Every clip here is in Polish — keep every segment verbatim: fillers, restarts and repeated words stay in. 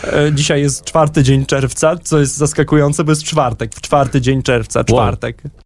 E, dzisiaj jest czwarty dzień czerwca, co jest zaskakujące, bo jest czwartek. W czwarty dzień czerwca, czwartek. Wow.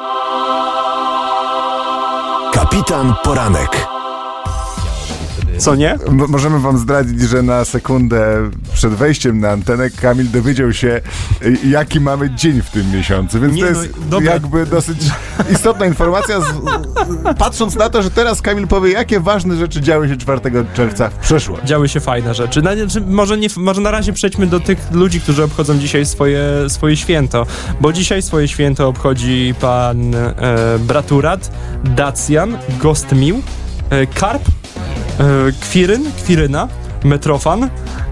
Kapitan Poranek. Co nie? M- możemy wam zdradzić, że na sekundę przed wejściem na antenę Kamil dowiedział się, y, jaki mamy dzień w tym miesiącu, więc Nie, to no, jest dobra. jakby dosyć istotna informacja, z, patrząc na to, że teraz Kamil powie, jakie ważne rzeczy działy się czwartego czerwca w przeszłości. Działy się fajne rzeczy. Na, czy może, nie, może na razie przejdźmy do tych ludzi, którzy obchodzą dzisiaj swoje, swoje święto, bo dzisiaj swoje święto obchodzi pan e, Braturat, Dacjan, Gostmił, e, Karp, e, Kwiryn, Kwiryna, Metrofan,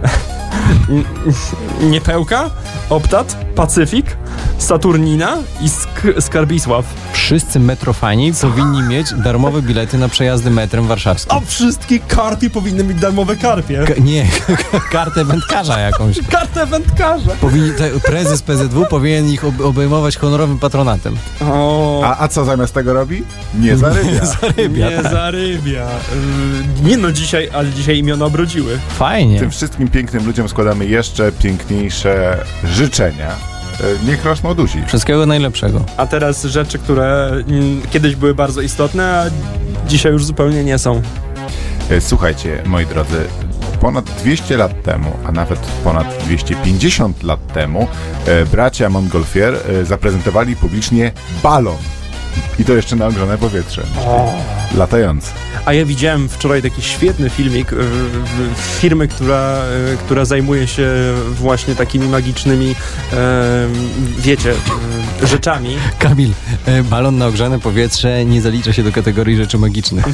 Niepełka, Optat, Pacyfik, Saturnina i Sk- Skarbisław. Wszyscy metrofani powinni mieć darmowe bilety na przejazdy metrem warszawskim. A wszystkie karpie powinny mieć darmowe karpie. K- nie, kartę wędkarza jakąś. Kartę wędkarza. Powinni, te, prezes P Z W powinien ich ob- obejmować honorowym patronatem. O, A, a co zamiast tego robi? Nie zarybia. Zarybia, nie tak. zarybia. Yy, nie no, dzisiaj, ale dzisiaj imiona obrodziły. Fajnie. Tym wszystkim pięknym ludziom składamy jeszcze piękniejsze życzenia. E, Niech rosną duzi. Wszystkiego najlepszego. A teraz rzeczy, które mm, kiedyś były bardzo istotne, a dzisiaj już zupełnie nie są. E, Słuchajcie, moi drodzy, ponad dwieście lat temu, a nawet ponad dwieście pięćdziesiąt lat temu e, bracia Montgolfier e, zaprezentowali publicznie balon. I to jeszcze na ogrzane powietrze. Latający. A ja widziałem wczoraj taki świetny filmik y, w- firmy, która, y, która zajmuje się właśnie takimi magicznymi, y, wiecie, y, rzeczami. Kamil, e, balon na ogrzane powietrze nie zalicza się do kategorii rzeczy magicznych.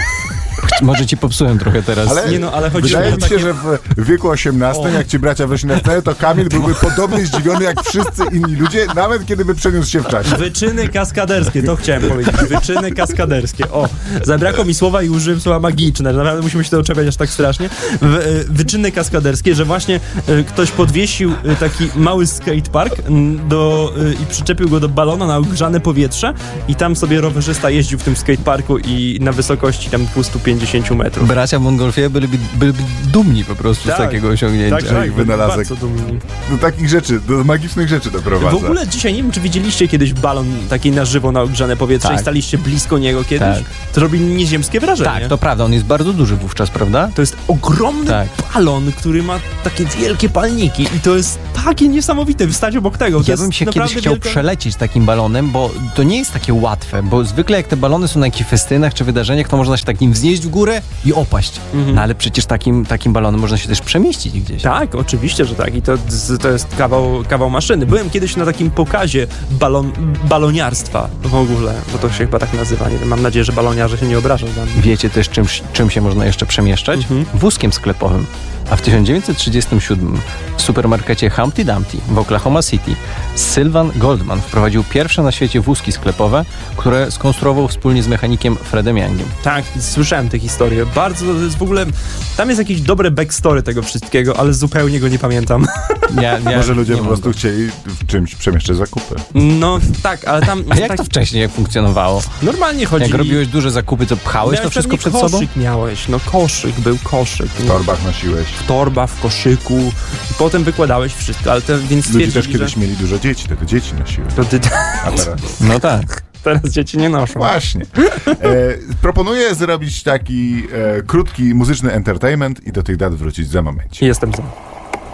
Może ci popsułem trochę teraz. Ale Nie no, ale chodzi wydaje o mi się, takie... że w wieku osiemnastym, O. jak ci bracia weszli na scenę, to Kamil byłby podobnie zdziwiony jak wszyscy inni ludzie, nawet kiedy by przeniósł się w czasie. Wyczyny kaskaderskie, to chciałem powiedzieć. Wyczyny kaskaderskie. O, zabrakło mi słowa i użyłem słowa magiczne. Naprawdę musimy się to czepiać aż tak strasznie. W, y, wyczyny kaskaderskie, że właśnie y, ktoś podwiesił y, taki mały skatepark y, do, y, i przyczepił go do balona na ogrzane powietrze i tam sobie rowerzysta jeździł w tym skateparku i na wysokości tam dwieście pięćdziesiąt metrów. Bracia Montgolfier byliby, byliby dumni po prostu Tak. z takiego osiągnięcia. Tak, tak, wynalazek. bardzo dumni. Do takich rzeczy, do magicznych rzeczy doprowadza. W ogóle dzisiaj, nie wiem, czy widzieliście kiedyś balon taki na żywo na ogrzane powietrze Tak. i staliście blisko niego kiedyś? Tak. To robi nieziemskie wrażenie. Tak, to prawda, on jest bardzo duży wówczas, prawda? To jest ogromny Tak. balon, który ma takie wielkie palniki i to jest takie niesamowite wstać obok tego. To Ja jest bym się kiedyś naprawdę chciał wielka... przelecieć takim balonem, bo to nie jest takie łatwe, bo zwykle jak te balony są na jakichś festynach czy wydarzeniach, to można się takim wznieść w górę i opaść. Mhm. No ale przecież takim, takim balonem można się też przemieścić gdzieś. Tak, oczywiście, że tak. I to, to jest kawał, kawał maszyny. Byłem kiedyś na takim pokazie balon, baloniarstwa w ogóle, bo to się chyba tak nazywa. Nie wiem, mam nadzieję, że baloniarze się nie obrażą za mnie. Wiecie też, czym, czym się można jeszcze przemieszczać? Mhm. Wózkiem sklepowym. A w tysiąc dziewięćset trzydziestym siódmym w supermarkecie Humpty Dumpty w Oklahoma City Sylvan Goldman wprowadził pierwsze na świecie wózki sklepowe, które skonstruował wspólnie z mechanikiem Fredem Youngiem. Tak, słyszałem tę historię. Bardzo, to jest w ogóle... Tam jest jakieś dobre backstory tego wszystkiego, ale zupełnie go nie pamiętam. Ja, ja Może ludzie nie po mam prostu go. chcieli w czymś przemieszczać zakupy. No tak, ale tam... A jak tak, to wcześniej jak funkcjonowało? Normalnie chodzi... Jak robiłeś duże zakupy, to pchałeś to Miałeś wszystko pewnie przed sobą? koszyk miałeś, no koszyk, był koszyk. W torbach nosiłeś. W torba, w koszyku i potem wykładałeś wszystko, ale to, więc Ludzie stwierdzili, też kiedyś że... mieli dużo dzieci, to te dzieci nosiły. To ty... A teraz... No tak. Teraz dzieci nie noszą. Właśnie. E, proponuję zrobić taki e, krótki muzyczny entertainment i do tych dat wrócić za moment. Jestem za.